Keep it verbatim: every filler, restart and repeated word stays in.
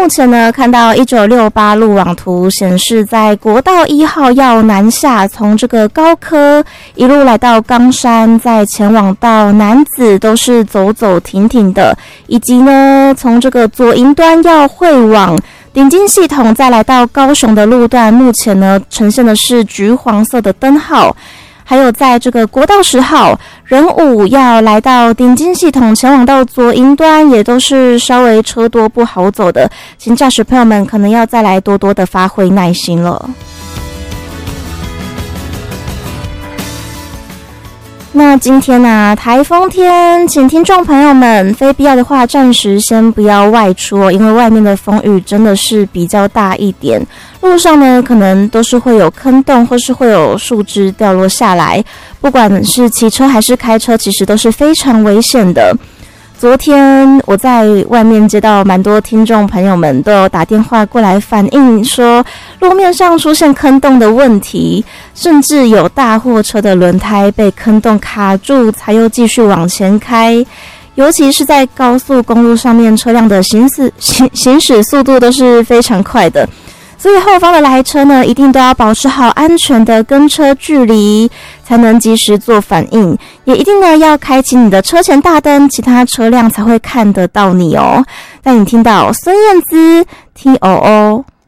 目前呢，看到一九六八路网图显示，在国道一号要南下，从这个高科一路来到冈山，再前往到楠梓，都是走走停停的，以及呢，从这个左营端要会往顶金系统，再来到高雄的路段，目前呢呈现的是橘黄色的灯号。还有在这个国道十号仁武要来到顶金系统，前往到左营端，也都是稍微车多不好走的，请驾驶朋友们可能要再来多多的发挥耐心了。那今天啊，台风天，请听众朋友们非必要的话暂时先不要外出哦，因为外面的风雨真的是比较大一点，路上呢可能都是会有坑洞或是会有树枝掉落下来，不管是骑车还是开车，其实都是非常危险的。昨天我在外面接到蛮多听众朋友们都有打电话过来反映说路面上出现坑洞的问题，甚至有大货车的轮胎被坑洞卡住才又继续往前开，尤其是在高速公路上面，车辆的行驶行行驶速度都是非常快的，所以后方的来车呢，一定都要保持好安全的跟车距离，才能及时做反应，也一定呢要开启你的车前大灯，其他车辆才会看得到你哦。带你听到孙燕姿 T O O。